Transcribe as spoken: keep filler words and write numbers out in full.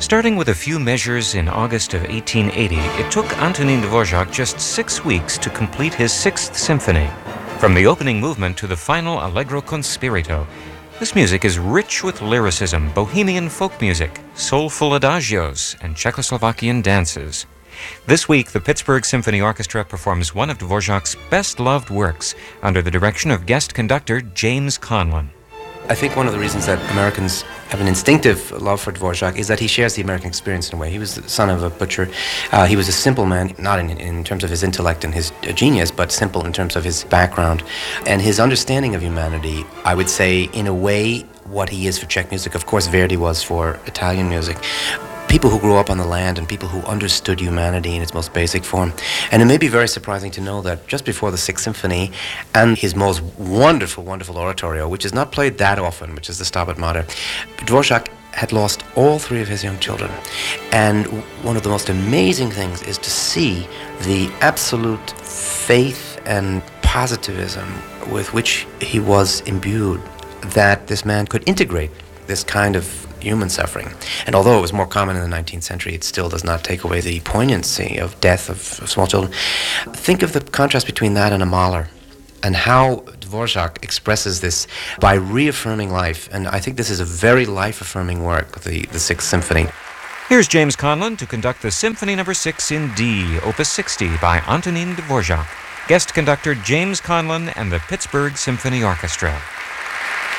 Starting with a few measures in August of eighteen eighty, it took Antonín Dvořák just six weeks to complete his Sixth Symphony. From the opening movement to the final Allegro con spirito, this music is rich with lyricism, bohemian folk music, soulful adagios, and Czechoslovakian dances. This week, the Pittsburgh Symphony Orchestra performs one of Dvořák's best-loved works under the direction of guest conductor James Conlon. I think one of the reasons that Americans have an instinctive love for Dvořák is that he shares the American experience in a way. He was the son of a butcher. Uh, he was a simple man, not in, in terms of his intellect and his uh, genius, but simple in terms of his background. And his understanding of humanity, I would say, in a way, what he is for Czech music, of course Verdi was for Italian music. People who grew up on the land and people who understood humanity in its most basic form. And it may be very surprising to know that just before the Sixth Symphony and his most wonderful, wonderful oratorio, which is not played that often, which is the Stabat Mater, Dvořák had lost all three of his young children. And one of the most amazing things is to see the absolute faith and positivism with which he was imbued, that this man could integrate this kind of human suffering. And although it was more common in the nineteenth century, it still does not take away the poignancy of death of, of small children. Think of the contrast between that and a Mahler, and how Dvořák expresses this by reaffirming life. And I think this is a very life-affirming work, the, the Sixth Symphony. Here's James Conlon to conduct the Symphony Number six in D, Opus sixty by Antonín Dvořák. Guest conductor James Conlon and the Pittsburgh Symphony Orchestra.